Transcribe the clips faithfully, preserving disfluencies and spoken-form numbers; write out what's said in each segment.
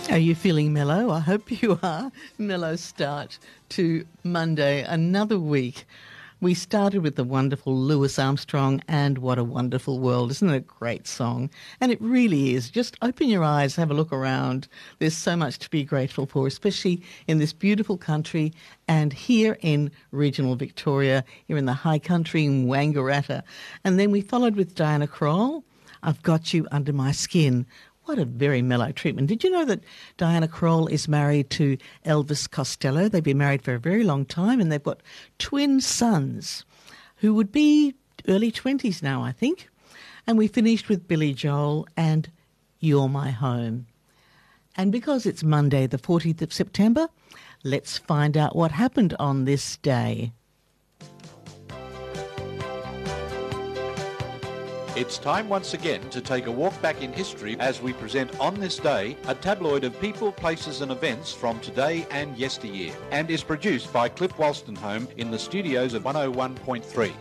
Are you feeling mellow? I hope you are. Mellow start to Monday, another week. We started with the wonderful Louis Armstrong and What a Wonderful World. Isn't it a great song? And it really is. Just open your eyes, have a look around. There's so much to be grateful for, especially in this beautiful country and here in regional Victoria, here in the high country in Wangaratta. And then we followed with Diana Krall, I've Got You Under My Skin. What a very mellow treatment. Did you know that Diana Krall is married to Elvis Costello? They've been married for a very long time and they've got twin sons who would be early twenties now, I think. And we finished with Billy Joel and You're My Home. And because it's Monday, the fourteenth of September, let's find out what happened on this day. It's time once again to take a walk back in history as we present On This Day a tabloid of people, places and events from today and yesteryear, and is produced by Cliff Wolstenholme in the studios of one oh one point three.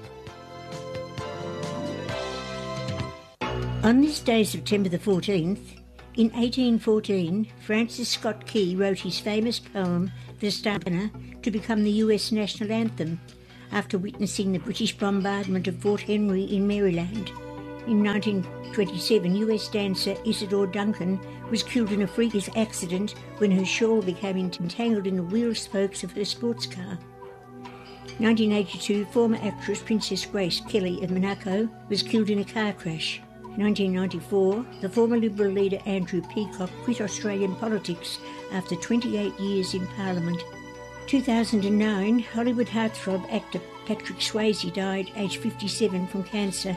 On this day, September the fourteenth, in eighteen fourteen, Francis Scott Key wrote his famous poem, The Star-Spanner, to become the U S national anthem after witnessing the British bombardment of Fort Henry in Maryland. In nineteen twenty-seven, U S dancer Isadora Duncan was killed in a freak accident when her shawl became entangled in the wheel spokes of her sports car. nineteen eighty-two, former actress Princess Grace Kelly of Monaco was killed in a car crash. nineteen ninety-four, the former Liberal leader Andrew Peacock quit Australian politics after twenty-eight years in Parliament. two thousand nine, Hollywood heartthrob actor Patrick Swayze died aged fifty-seven from cancer.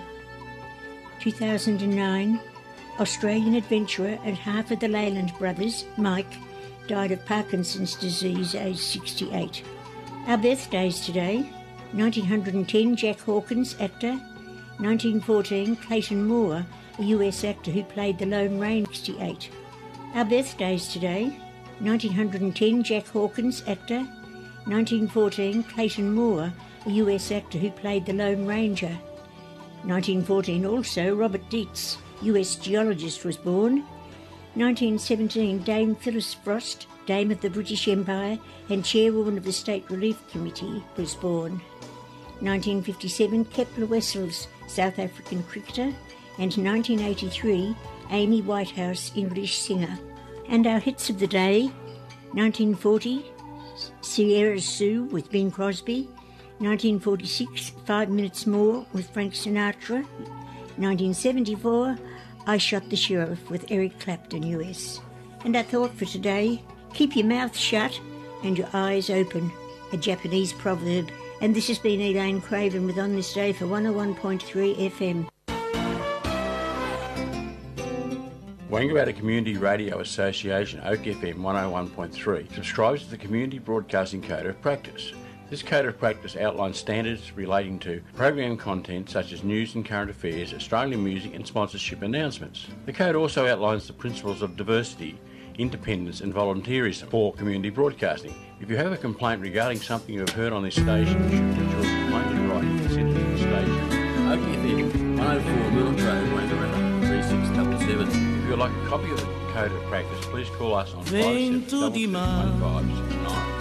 two thousand nine, Australian adventurer and half of the Leyland brothers, Mike, died of Parkinson's disease aged sixty-eight. Our birthdays today: nineteen ten, Jack Hawkins, actor; nineteen fourteen, Clayton Moore, a U S actor who played the Lone Ranger, sixty-eight. Our birthdays today: nineteen ten, Jack Hawkins, actor; nineteen fourteen, Clayton Moore, a U S actor who played the Lone Ranger. nineteen fourteen also, Robert Dietz, U S geologist, was born. nineteen seventeen, Dame Phyllis Frost, Dame of the British Empire and Chairwoman of the State Relief Committee, was born. nineteen fifty-seven, Kepler Wessels, South African cricketer. And nineteen eighty-three, Amy Whitehouse, English singer. And our hits of the day: nineteen forty, Sierra Sue with Bing Crosby; nineteen forty-six, Five Minutes More with Frank Sinatra; nineteen seventy-four, I Shot the Sheriff with Eric Clapton, U S. And our thought for today: keep your mouth shut and your eyes open, a Japanese proverb. And this has been Elaine Craven with On This Day for one oh one point three F M. Wangaratta Community Radio Association, Oak F M one oh one point three, subscribes to the Community Broadcasting Code of Practice. This Code of Practice outlines standards relating to program content such as news and current affairs, Australian music and sponsorship announcements. The Code also outlines the principles of diversity, independence and volunteerism for community broadcasting. If you have a complaint regarding something you have heard on this station, you should put your complaint in writing and send it to the station. Oak F M, one oh four Milk Road, Wangaratta, three six seven seven. If you'd like a copy of the Code of Practice, please call us on five seven seven two one five six nine.